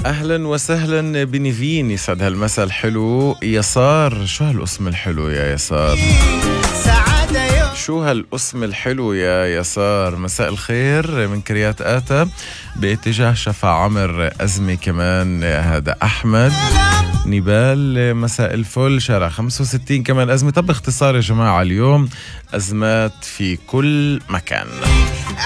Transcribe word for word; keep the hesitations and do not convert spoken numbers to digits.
أهلا وسهلا بنيفين، يسعد هالمساء الحلو. يسار، شو هالاسم الحلو يا يسار؟ شو هالاسم الحلو يا يسار؟ مساء الخير من كريات آتا باتجاه شفا عمر أزمة كمان. هذا أحمد نبال، مساء الفل. شارع خمسة وستين كمان أزمة. طب باختصار يا جماعة اليوم أزمات في كل مكان.